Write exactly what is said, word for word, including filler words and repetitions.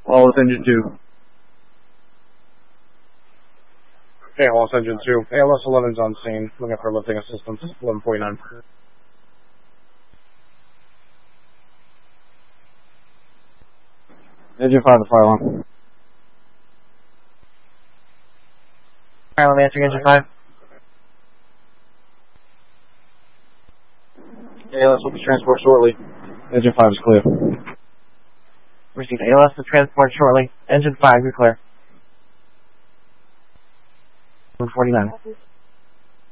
Wallace Engine two. Okay, Wallace Engine two. A L S eleven's on scene, looking for lifting assistance, eleven forty-nine. Engine five to fire alarm. Fire alarm answering Engine five. A L S will be transport shortly. Engine five is clear. Received. A L S to transport shortly. Engine five, you're clear. one forty-nine.